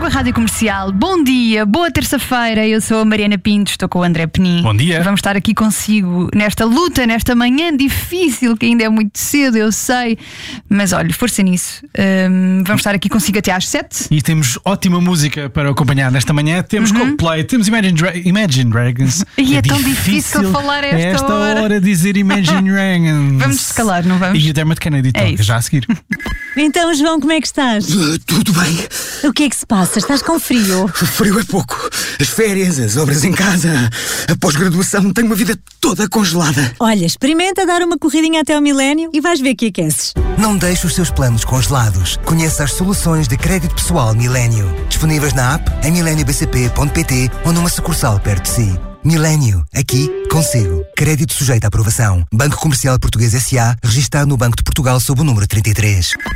com a Rádio Comercial. Bom dia, boa terça-feira. Eu sou a Mariana Pinto, estou com o André Penin. Bom dia. Vamos estar aqui consigo nesta luta, nesta manhã difícil, que ainda é muito cedo, eu sei. Mas olha, força nisso. Vamos estar aqui consigo até às 7. E temos ótima música para acompanhar nesta manhã. Temos Coldplay, temos Imagine Dragons. E é tão difícil falar a esta hora dizer Imagine Dragons. Vamos escalar, não vamos? E o Dermot Kennedy toca já a seguir. Então, João, como é que estás? Tudo bem. O que é que se passa? Estás com frio? Frio é pouco. As férias, as obras em casa, a pós-graduação, tenho uma vida toda congelada. Olha, experimenta dar uma corridinha até ao milénio e vais ver que aqueces. Não deixe os seus planos congelados. Conheça as soluções de crédito pessoal Milênio. Disponíveis na app, em mileniobcp.pt ou numa sucursal perto de si. Milênio, aqui, consigo. Crédito sujeito à aprovação. Banco Comercial Português S.A., registado no Banco de Portugal sob o número 33.